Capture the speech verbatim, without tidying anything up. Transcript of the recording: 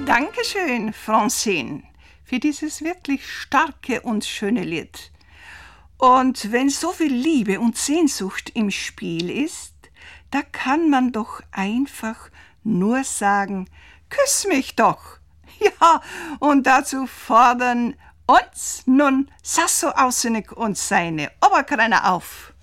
Dankeschön, Francine, für dieses wirklich starke und schöne Lied. Und wenn so viel Liebe und Sehnsucht im Spiel ist, da kann man doch einfach nur sagen, küss mich doch. Ja, und dazu fordern uns nun Sasso Ausenig und seine Oberkreiner auf.